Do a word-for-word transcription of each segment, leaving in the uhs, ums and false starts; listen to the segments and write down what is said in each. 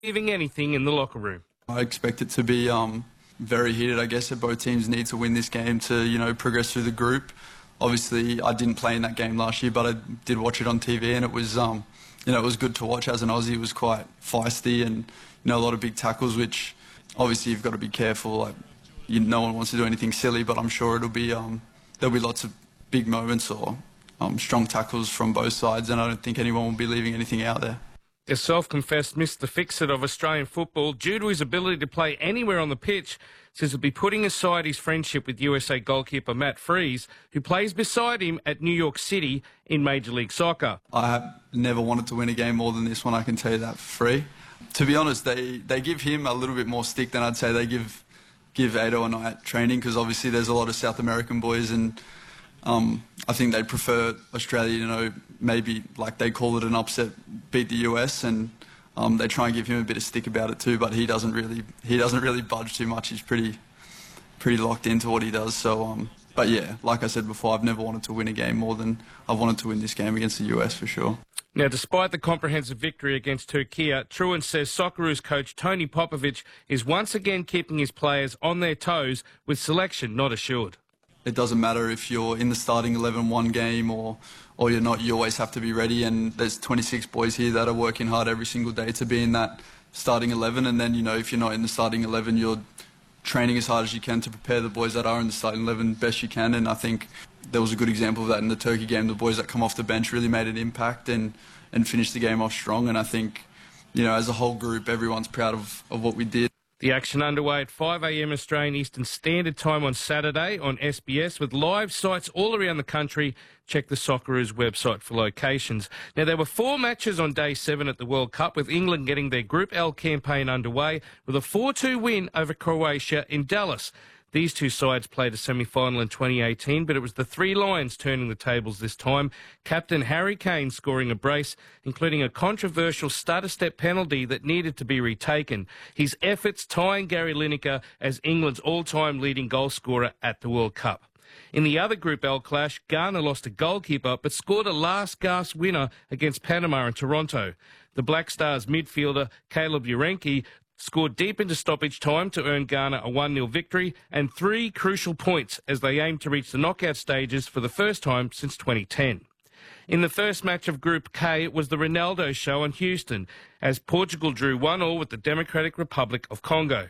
leaving anything in the locker room. I expect it to be um, very heated. I guess that both teams need to win this game to, you know, progress through the group. Obviously, I didn't play in that game last year, but I did watch it on T V, and it was, um, you know, it was good to watch as an Aussie. It was quite feisty, and you know, a lot of big tackles, which obviously you've got to be careful. Like, you, no one wants to do anything silly, but I'm sure it'll be um, there'll be lots of big moments or um, strong tackles from both sides, and I don't think anyone will be leaving anything out there. The self-confessed Mister Fix-It of Australian football, due to his ability to play anywhere on the pitch, says he'll be putting aside his friendship with U S A goalkeeper Matt Freese, who plays beside him at New York City in Major League Soccer. I have never wanted to win a game more than this one, I can tell you that for free. To be honest, they, they give him a little bit more stick than I'd say they give give Ado and I at training, because obviously there's a lot of South American boys, and um, I think they prefer Australia, you know, maybe like they call it an upset, beat the U S, and um, they try and give him a bit of stick about it too, but he doesn't really he doesn't really budge too much. He's pretty pretty locked into what he does. So, um, but yeah, like I said before, I've never wanted to win a game more than I've wanted to win this game against the U S for sure. Now, despite the comprehensive victory against Turkey, Trewin says Socceroos coach Tony Popovic is once again keeping his players on their toes, with selection not assured. It doesn't matter if you're in the starting eleven one game or, or you're not, you always have to be ready, and there's twenty-six boys here that are working hard every single day to be in that starting eleven, and then, you know, if you're not in the starting eleven, you're training as hard as you can to prepare the boys that are in the starting eleven best you can, and I think there was a good example of that in the Turkey game. The boys that come off the bench really made an impact and, and finished the game off strong, and I think, you know, as a whole group, everyone's proud of, of what we did. The action underway at five a m Australian Eastern Standard Time on Saturday on S B S, with live sites all around the country. Check the Socceroos website for locations. Now, there were four matches on day seven at the World Cup, with England getting their Group L campaign underway with a four two win over Croatia in Dallas. These two sides played a semi-final in twenty eighteen, but it was the Three Lions turning the tables this time. Captain Harry Kane scoring a brace, including a controversial stutter-step penalty that needed to be retaken. His efforts tying Gary Lineker as England's all-time leading goal scorer at the World Cup. In the other Group L clash, Ghana lost a goalkeeper but scored a last-gasp winner against Panama in Toronto. The Black Stars midfielder Caleb Urenki scored deep into stoppage time to earn Ghana a one nil victory and three crucial points as they aim to reach the knockout stages for the first time since twenty ten. In the first match of Group K, it was the Ronaldo show in Houston, as Portugal drew one all with the Democratic Republic of Congo.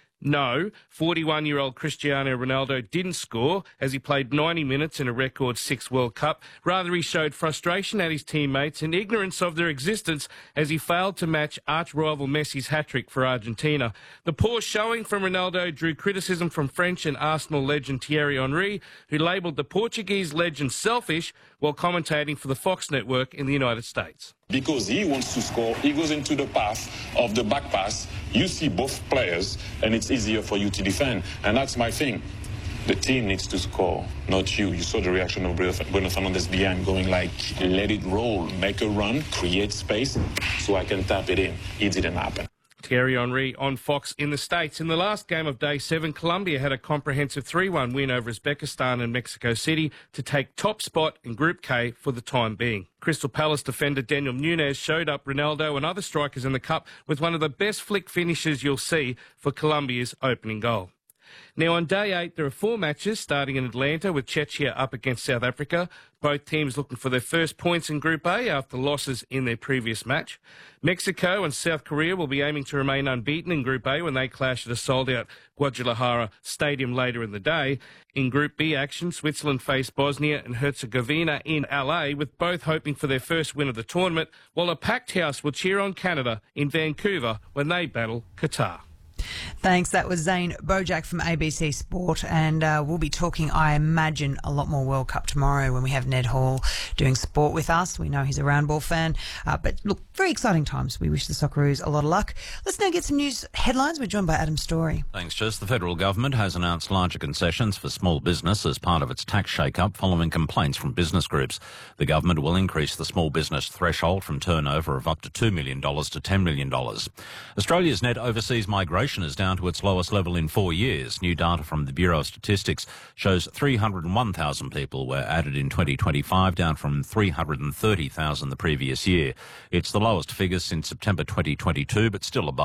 No, forty-one-year-old Cristiano Ronaldo didn't score, as he played ninety minutes in a record six World Cup. Rather, he showed frustration at his teammates and ignorance of their existence as he failed to match arch-rival Messi's hat-trick for Argentina. The poor showing from Ronaldo drew criticism from French and Arsenal legend Thierry Henry, who labelled the Portuguese legend selfish while commentating for the Fox network in the United States. Because he wants to score, he goes into the path of the back pass. You see both players, and it's easier for you to defend. And that's my thing. The team needs to score, not you. You saw the reaction of Bruno Fernandes behind, going like, let it roll, make a run, create space, so I can tap it in. It didn't happen. Thierry Henry on Fox in the States. In the last game of day seven, Colombia had a comprehensive three one win over Uzbekistan and Mexico City to take top spot in Group K for the time being. Crystal Palace defender Daniel Nunes showed up Ronaldo and other strikers in the Cup with one of the best flick finishes you'll see for Colombia's opening goal. Now, on day eight, there are four matches starting in Atlanta, with Czechia up against South Africa. Both teams looking for their first points in Group A after losses in their previous match. Mexico and South Korea will be aiming to remain unbeaten in Group A when they clash at a sold-out Guadalajara stadium later in the day. In Group B action, Switzerland face Bosnia and Herzegovina in L A, with both hoping for their first win of the tournament, while a packed house will cheer on Canada in Vancouver when they battle Qatar. Thanks. That was Zane Bojack from A B C Sport, and uh, we'll be talking, I imagine, a lot more World Cup tomorrow when we have Ned Hall doing sport with us. We know he's a round ball fan, uh, but look, very exciting times. We wish the Socceroos a lot of luck. Let's now get some news headlines. We're joined by Adam Story. Thanks, Jess. The federal government has announced larger concessions for small business as part of its tax shake-up following complaints from business groups. The government will increase the small business threshold from turnover of up to two million dollars to ten million dollars. Australia's net overseas migration is down to its lowest level in four years. New data from the Bureau of Statistics shows three hundred one thousand people were added in twenty twenty-five, down from three hundred thirty thousand the previous year. It's the lowest figure since September twenty twenty-two, but still above